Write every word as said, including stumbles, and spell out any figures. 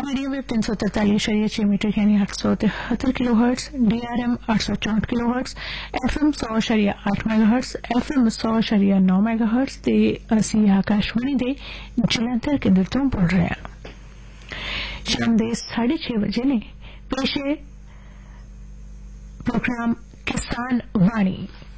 Medium wave तीन सौ तरतालीस शरीय छह मीटर यानी आठ सौ तिहत्तर किलो हर्ट्स, डीआरएम आठ सौ चौंठ किलो हर्ट्स, एफएम सौ शरिया आठ मेगा हर्ट्स, एफएम सौ शरिया नौ मेगा हर्ट्स ते असी आकाशवाणी दे जलंधर केंद्र तो बोल रहे हैं। शाम दे साढ़े छह बजे ने पेशे प्रोग्राम किसान वाणी।